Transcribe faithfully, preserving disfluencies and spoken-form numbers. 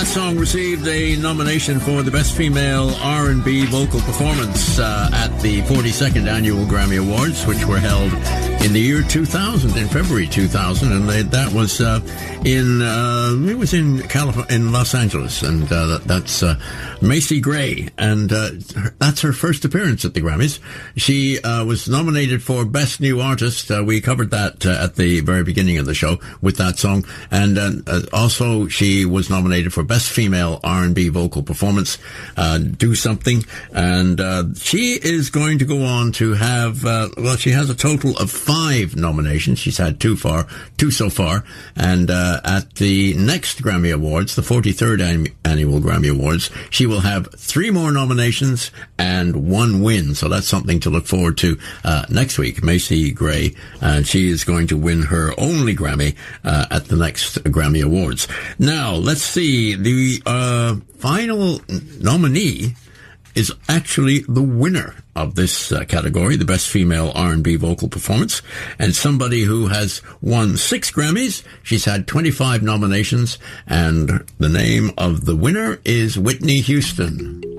that song received a nomination for the Best Female R and B Vocal Performance uh, at the forty-second Annual Grammy Awards, which were held in the year two thousand, in February two thousand, and they, that was uh, in uh, it was in California, in Los Angeles, and uh, that, that's uh, Macy Gray, and uh, that's her first appearance at the Grammys. She uh, was nominated for Best New Artist. Uh, we covered that uh, at the very beginning of the show with that song, and uh, uh, also she was nominated for Best Female R and B Vocal Performance, uh, Do Something, and uh, she is going to go on to have, uh, well, she has a total of five nominations. She's had two far, two so far, and uh, at the next Grammy Awards, the forty-third An- Annual Grammy Awards, she will have three more nominations and one win, so that's something to look forward to uh, next week. Macy Gray, and she is going to win her only Grammy uh, at the next Grammy Awards. Now, let's see, the uh, final nominee is actually the winner of this uh, category, the Best Female R and B Vocal Performance, and somebody who has won six Grammys. She's had twenty-five nominations, and the name of the winner is Whitney Houston.